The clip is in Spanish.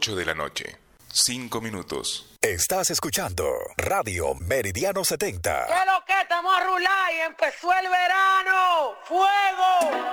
8 de la noche. 5 minutos. Estás escuchando Radio Meridiano 70. ¿Qué lo que estamos a rular y empezó el verano? ¡Fuego!